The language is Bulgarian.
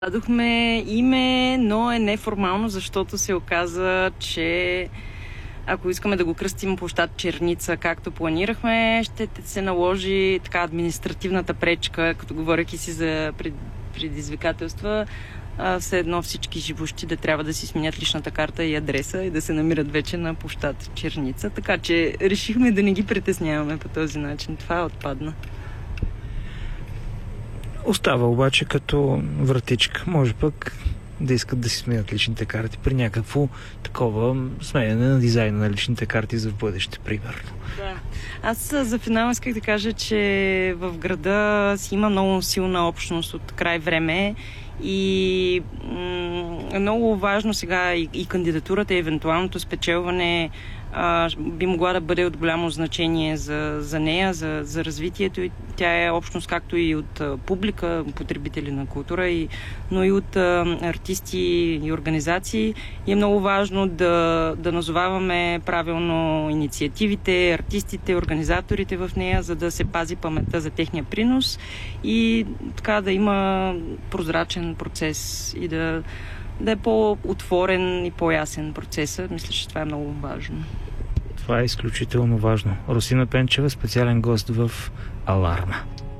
Дадохме име, но е неформално, защото се оказа, че ако искаме да го кръстим площад Черница, както планирахме, ще се наложи така административната пречка, като говоряки си за предизвикателства, все едно всички живущи да трябва да си сменят личната карта и адреса и да се намират вече на площад Черница. Така че решихме да не ги притесняваме по този начин. Това отпадна. Остава обаче като вратичка. Може пък да искат да си сменят личните карти при някакво такова сменяне на дизайна на личните карти за в бъдеще, примерно. Да. Аз за финал исках да кажа, че в града си има много силна общност от край време и е много важно сега и кандидатурата, и евентуалното спечелване би могла да бъде от голямо значение за нея, за развитието. Тя е общност както и от публика, потребители на култура, но и от артисти и организации. И е много важно да назоваваме правилно инициативите, артистите, организаторите в нея, за да се пази паметта за техния принос и така да има прозрачен процес и да е по-отворен и по-ясен процесът. Мисля, че това е много важно. Това е изключително важно. Росина Пенчева, специален гост в Аларма.